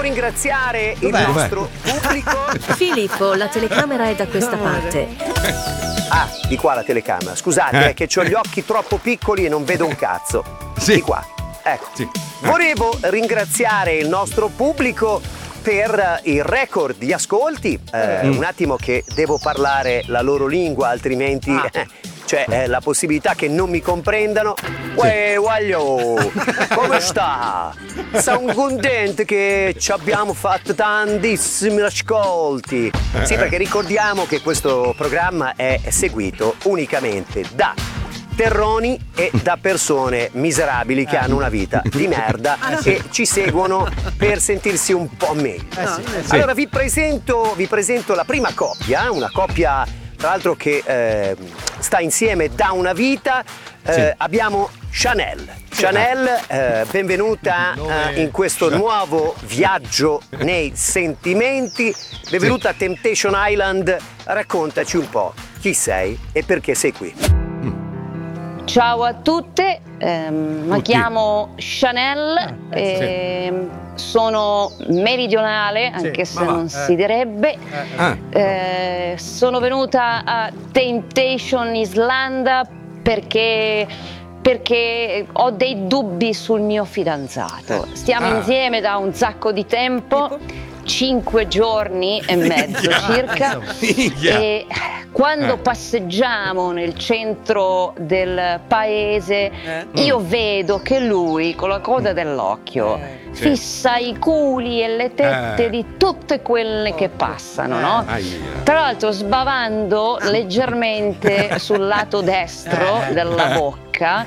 ringraziare il nostro pubblico. Filippo, la telecamera è da questa parte. Ah, di qua la telecamera. Scusate, è che ho gli occhi troppo piccoli e non vedo un cazzo. Sì. Di qua. Ecco. Sì. Volevo ringraziare il nostro pubblico per il record di ascolti. Un attimo che devo parlare la loro lingua, altrimenti c'è la possibilità che non mi comprendano. Uè, guaglio, come sta? Sono contento che ci abbiamo fatto tantissimi ascolti. Sì, perché ricordiamo che questo programma è seguito unicamente da terroni e da persone miserabili che hanno una vita di merda e ci seguono per sentirsi un po' meglio. Allora vi presento la prima coppia, una coppia tra l'altro che sta insieme da una vita. Abbiamo Chanel. Chanel, benvenuta in questo nuovo viaggio nei sentimenti. Benvenuta a Temptation Island. Raccontaci un po' chi sei e perché sei qui. Ciao a tutte, mi chiamo Chanel, sono meridionale, anche se non si direbbe. Sono venuta a Temptation Islanda perché ho dei dubbi sul mio fidanzato. Stiamo insieme da un sacco di tempo, 5 giorni e mezzo circa, e quando passeggiamo nel centro del paese io vedo che lui con la coda dell'occhio fissa i culi e le tette di tutte quelle che passano, no? Tra l'altro sbavando leggermente sul lato destro della bocca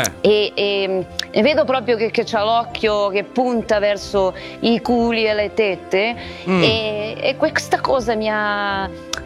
e vedo proprio che c'ha l'occhio che punta verso i culi e le tette e questa cosa mi ha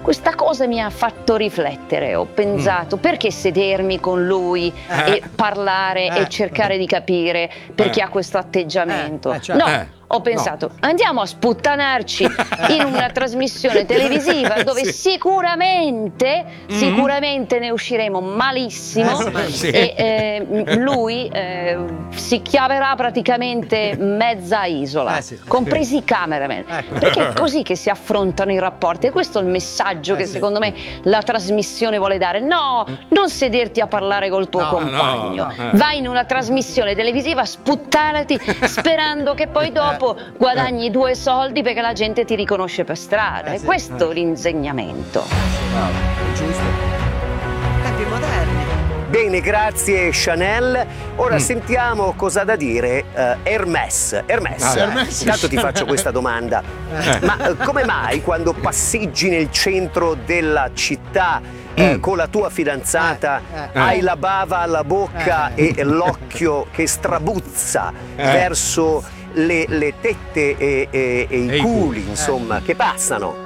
fatto riflettere. Ho pensato, perché sedermi con lui e parlare e cercare di capire perché ha questo atteggiamento? No, ho pensato, andiamo a sputtanarci in una trasmissione televisiva dove sicuramente ne usciremo malissimo e lui si chiaverà praticamente mezza isola, compresi i cameraman, perché è così che si affrontano i rapporti, e questo è il messaggio che secondo me la trasmissione vuole dare. No, non sederti a parlare col tuo compagno, vai in una trasmissione televisiva, sputtanati sperando che poi dopo guadagni 2 soldi perché la gente ti riconosce per strada. È questo l'insegnamento. Giusto. Tempi moderni. Bene, grazie Chanel. Ora sentiamo cosa ha da dire Hermès. Hermès, intanto ti faccio questa domanda. Ma come mai quando passeggi nel centro della città con la tua fidanzata hai la bava alla bocca e l'occhio che strabuzza verso le tette e i culi, insomma, che passano?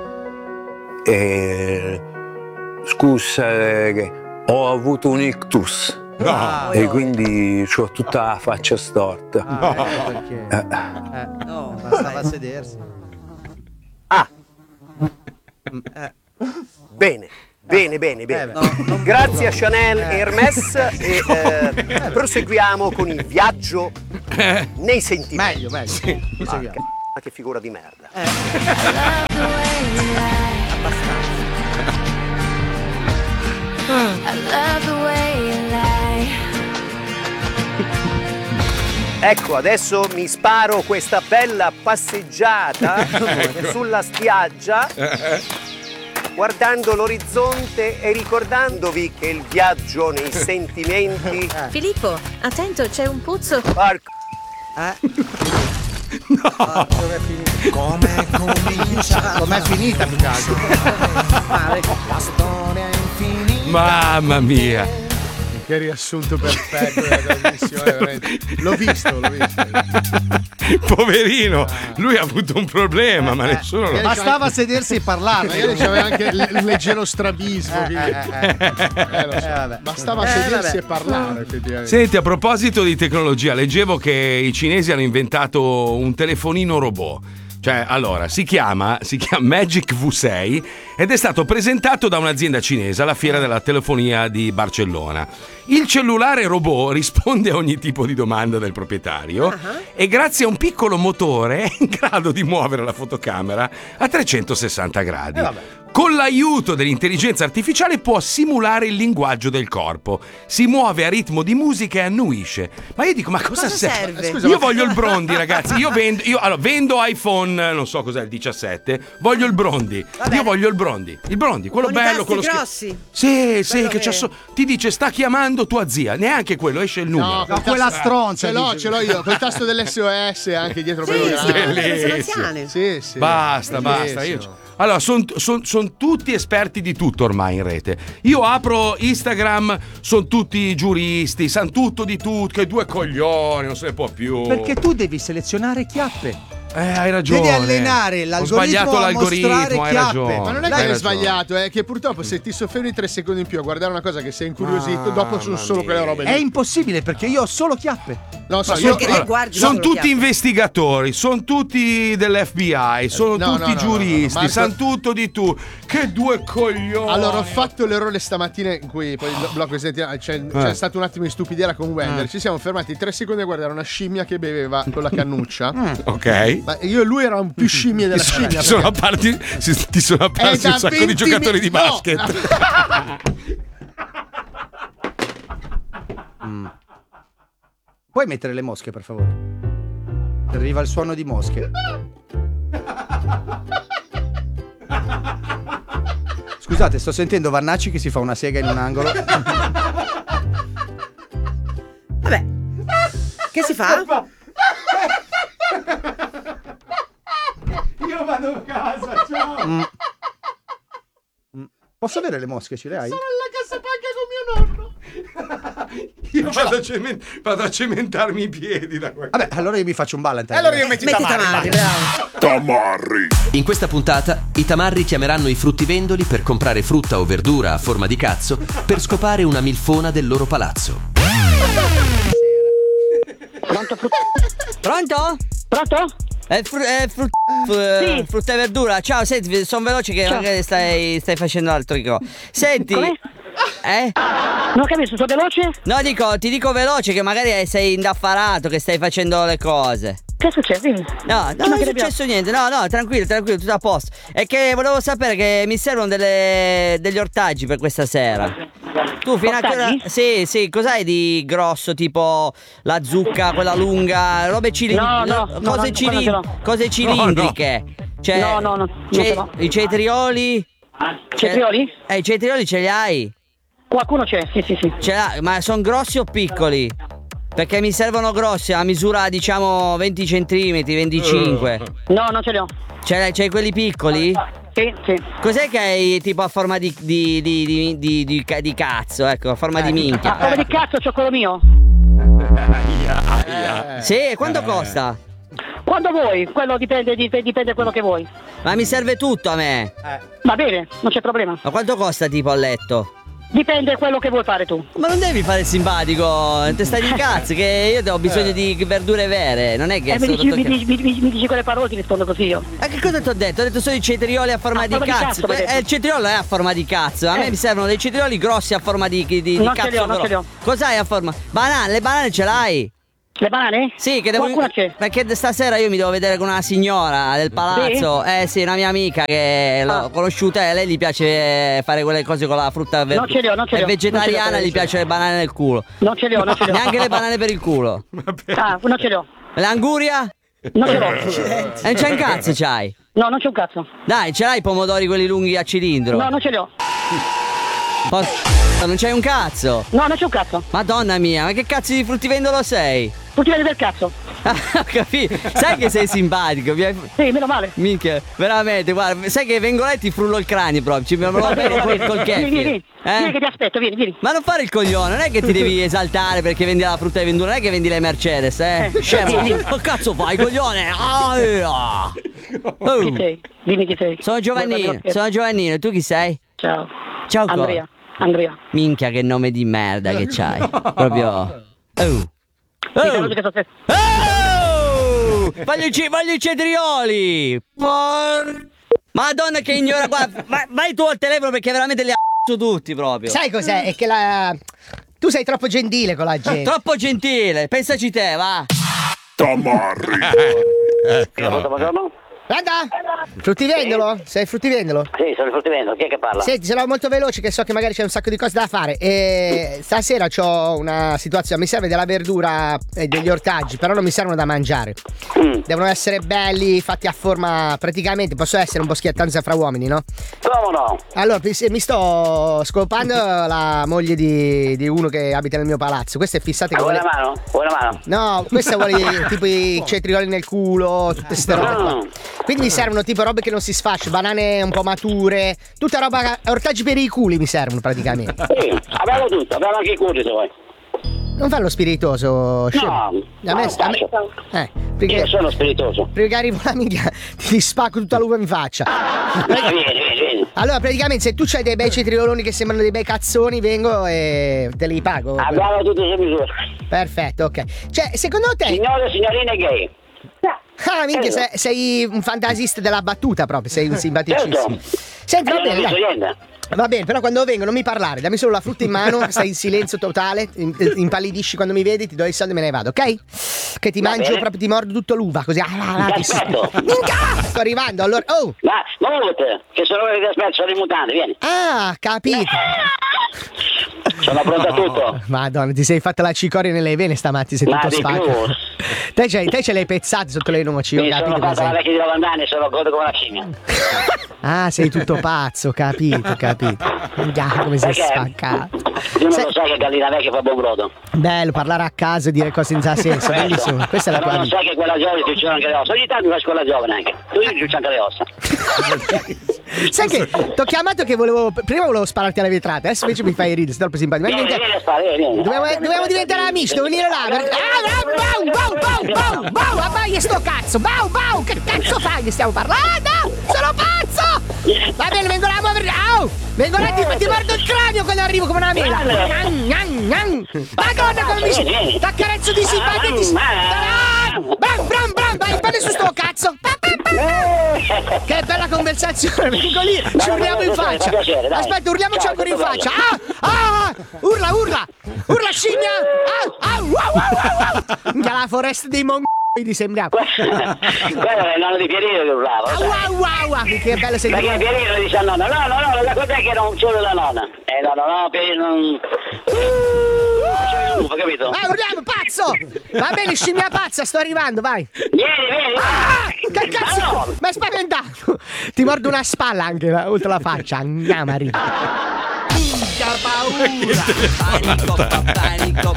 Scusa, ho avuto un ictus e quindi ho tutta la faccia storta. Perché? No, bastava sedersi. Bene. Grazie a Chanel e Hermès e proseguiamo con il viaggio nei sentimenti. Meglio. Ma che figura di merda. Ecco, adesso mi sparo questa bella passeggiata sulla spiaggia, guardando l'orizzonte e ricordandovi che il viaggio nei sentimenti... Filippo, attento, c'è un puzzo. Porco... No. Dov'è finita? Com'è cominciata? Com'è finita più che altro? La storia infinita. Mamma mia. Che riassunto perfetto della trasmissione, veramente. L'ho visto. Poverino, lui ha avuto un problema, ma nessuno lo... Bastava sedersi e parlare. Magari c'aveva anche il leggero strabismo. Bastava sedersi e parlare, effettivamente. Senti, a proposito di tecnologia, leggevo che i cinesi hanno inventato un telefonino robot. Cioè, allora, si chiama Magic V6 ed è stato presentato da un'azienda cinese alla fiera della telefonia di Barcellona. Il cellulare robot risponde a ogni tipo di domanda del proprietario e grazie a un piccolo motore è in grado di muovere la fotocamera a 360 gradi. Con l'aiuto dell'intelligenza artificiale può simulare il linguaggio del corpo. Si muove a ritmo di musica e annuisce. Ma io dico, ma cosa serve? Scusa, Io voglio il Brondi, ragazzi. Io vendo iPhone, non so cos'è il 17. Voglio il Brondi. Io voglio il Brondi. Il Brondi, quello Con i bello, tasti quello grossi. Sì, Quello che c'ha ti dice sta chiamando tua zia. Neanche quello, esce il numero. No, quella stronza. Ce l'ho io, col tasto dell'SOS anche dietro bello grande. Sì. Basta. Allora, sono tutti esperti di tutto ormai in rete. Io apro Instagram, sono tutti giuristi, sanno tutto di tutto, che due coglioni, non se ne può più. Perché tu devi selezionare chiappe. Hai ragione. Devi allenare l'algoritmo. Ho sbagliato l'algoritmo, hai ragione. Ma non è che è sbagliato, è che purtroppo se ti soffermi 3 secondi in più a guardare una cosa che sei incuriosito, dopo sono solo quelle robe lì. È impossibile perché io ho solo chiappe. No, so, sono tutti investigatori, sono tutti dell'FBI, sono tutti giuristi, Marco, sanno tutto di tu. Che due coglioni. Allora, ho fatto l'errore stamattina in cui poi il blocco c'è stato un attimo di stupidiera con Wender. Ci siamo fermati 3 secondi a guardare una scimmia che beveva con la cannuccia. Ok. Ma io e lui eravamo più scimmie della scimmia. Ti sono apparsi un sacco di giocatori di basket. Puoi mettere le mosche, per favore? Arriva il suono di mosche. Scusate, sto sentendo Vannacci che si fa una sega in un angolo. Vabbè. Che si fa? Io vado a casa, ciao. Posso avere le mosche? Ce le hai? Sono alla cassapanca con mio nonno. Io vado a cementarmi i piedi da qua. Vabbè, allora io mi faccio un Valentine. Allora io metti Tamarri, bravo. Tamarri. In questa puntata i tamarri chiameranno i fruttivendoli per comprare frutta o verdura a forma di cazzo per scopare una milfona del loro palazzo. Pronto? Frutta e verdura. Ciao, senti, sono veloce che magari stai facendo altro. Senti. Come? Non ho capito, sono veloce? No, ti dico veloce che magari sei indaffarato, che stai facendo le cose. Che è successo? No, non è successo niente. No, tranquillo, tutto a posto. È che volevo sapere che mi servono degli ortaggi per questa sera. Tu fino a che ora... Sì, cos'hai di grosso, tipo la zucca, quella lunga, robe cose cilindriche. Cioè, no. I cetrioli? Cetrioli? I cetrioli ce li hai? Qualcuno c'è, sì. Ce l'hai, ma sono grossi o piccoli? Perché mi servono grossi, a misura diciamo 20 centimetri, 25. No, non ce li ho. C'hai quelli piccoli? Sì. Cos'è che hai tipo a forma di cazzo, ecco, a forma di minchia? A forma di cazzo c'ho quello mio. Sì, quanto costa? Quando vuoi, quello dipende quello che vuoi. Ma mi serve tutto a me. Va bene, non c'è problema. Ma quanto costa tipo a letto? Dipende quello che vuoi fare tu. Ma non devi fare il simpatico, te stai di cazzo, che io ho bisogno di verdure vere, non è che mi dici quelle parole, ti rispondo così io. Ma che cosa ti ho detto? Ho detto solo i cetrioli a forma di cazzo. Il cetriolo è a forma di cazzo. A me mi servono dei cetrioli grossi a forma di cazzo. Non ce li ho. Cos'hai a forma? Le banane ce l'hai? Le banane? Sì, che devo. C'è. Perché stasera io mi devo vedere con una signora del palazzo. Sì, una mia amica che l'ho conosciuta e a lei gli piace fare quelle cose con la frutta verde. Non ce li ho. È vegetariana, gli piace le banane nel culo. Non ce li ho. Neanche le banane per il culo. Non ce li ho. L'anguria? Non ce l'ho. E non c'è un cazzo c'hai? No, non c'è un cazzo. Dai, ce l'hai i pomodori quelli lunghi a cilindro? No, non ce li ho. Non c'hai un cazzo? No, non c'è un cazzo. Madonna mia, ma che cazzo di fruttivendolo sei? Fruttivendolo del cazzo. Ho capito. Sai che sei simpatico? Sì, meno male. Minchia, veramente, guarda, sai che vengo là e ti frullo il cranio proprio. Me lo bevo col kefir. Vieni, che ti aspetto, vieni. Ma non fare il coglione, non è che ti devi esaltare perché vendi la frutta e verdura, non è che vendi le Mercedes, Scemo. Che cazzo fai, coglione? Chi sei? Dimmi chi sei. Sono Giovannino, tu chi sei? Ciao. Ciao. Andrea. Minchia, che nome di merda che c'hai. Proprio. Voglio i cetrioli. Madonna che ignora. Guarda, vai tu al telefono perché veramente li ha tutti proprio. Sai cos'è? È che tu sei troppo gentile con la gente. Troppo gentile, pensaci te, va. Tamarri. Buongiorno. Guarda! Fruttivendolo? Sei fruttivendolo? Sì, sono il fruttivendolo. Chi è che parla? Senti, sarò molto veloce che so che magari c'è un sacco di cose da fare. E stasera c'ho una situazione, mi serve della verdura e degli ortaggi, però non mi servono da mangiare. Devono essere belli, fatti a forma, praticamente posso essere un po' schiattanza fra uomini, no? Come no? Allora, mi sto scopando la moglie di uno che abita nel mio palazzo. Questa è fissata che vuole una mano? Vuole una mano? No, questa vuole tipo i cetrioli nel culo, tutte queste robe qua. Quindi mi servono tipo robe che non si sfasciano, banane un po' mature, tutta roba, ortaggi per i culi mi servono praticamente. Sì, abbiamo tutto, abbiamo anche i culi se vuoi. Non farlo spiritoso, scemo. Io sono spiritoso. Prima che arrivo la minchia ti spacco tutta l'uva in faccia. Vieni. Allora praticamente se tu c'hai dei bei cetrioloni che sembrano dei bei cazzoni, vengo e te li pago. Abbiamo tutto su misura. Perfetto, ok. Cioè, secondo te... Signore e signorine gay. Ah, minchia, sei un fantasista della battuta proprio, sei un simpaticissimo. Senti, va bene, dai. Va bene, però quando vengo non mi parlare, dammi solo la frutta in mano, stai in silenzio totale, impallidisci quando mi vedi, ti do i soldi e me ne vado, ok? Che ti mangio proprio, ti mordo tutto l'uva, così. Aspetto. Sto arrivando, allora. Oh! Ma che sono ore che ti aspetto, sono in mutande, vieni. Ah, capito. Sono pronto a tutto. Madonna, ti sei fatta la cicoria nelle vene stamattina, sei tutto spacco. Te ce l'hai pezzate sotto le noci. Mi sono fatta la vecchia di lavandani, sono godo come una scimmia. Ah, sei tutto pazzo, capito. Come sei spaccato. Tu non lo sai che gallina vecchia fa buon brodo. Bello, parlare a caso e dire cose senza senso, bellissimo. Questa è la tua non vita. sai che quella giovane ti ciuccia anche le ossa. Ogni tanto mi faccio quella giovane anche. Tu mi ciuccia anche le ossa. Sai che t'ho chiamato che prima volevo spararti alla vetrata, adesso invece mi fai ridere, sei troppo simpatico. Vieni. Dobbiamo diventare amici, devo venire là. Bau, abbaglia sto cazzo. Bau, che cazzo fai? Ne stiamo parlando? Sono pazzo! Va bene, vengo là, vengo là, ti mordo il cranio quando arrivo come una mela. Madonna, come mi t'accarezzo di simpatia. Bram, vai, fate su sto cazzo. Che bella conversazione, vengo lì, ci urliamo in faccia. Aspetta, urliamoci ancora in faccia. Urla scimmia. La foresta dei mongoli sembrava. Quello è il nonno di Pierino che urlava. Che bello sentire. Perché Pierino dice al nonno, no, la cosa è che non solo la nonna. No, Pierino non... capito? Urliamo, pazzo! Va bene, scimmia pazza, sto arrivando, vai! Vieni! Che cazzo? No. Mi hai spaventato! Ti mordo una spalla anche, oltre la faccia. Andiamo a ridere. Minchia paura! Panico,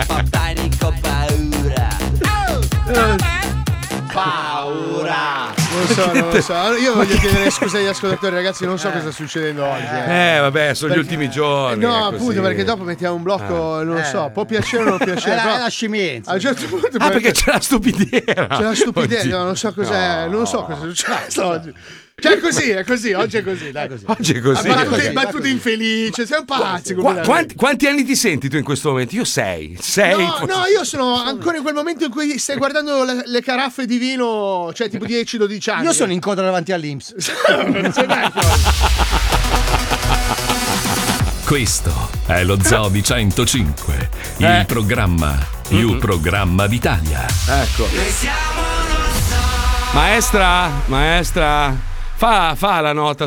paura! Non lo so. Io voglio chiedere scusa agli ascoltatori, ragazzi, non so cosa sta succedendo oggi. Vabbè, sono gli ultimi giorni. No, appunto, perché dopo mettiamo un blocco, non lo so, può piacere o non piacere. È una scimmiezza. A un certo punto. Perché c'è la stupidiera. Non so cos'è, non so cosa è successo oggi. Cioè è così, oggi è così, dai. Oggi è così. Battute infelici, sei un pazzo. Quanti anni ti senti tu in questo momento? Io 6. No, io sono ancora in quel momento in cui stai guardando le caraffe di vino, cioè tipo 10-12 anni. Io sono in coda davanti all'Inps. Questo è lo Zoo di 105, il programma più programma d'Italia. Ecco. Maestra, fa la nota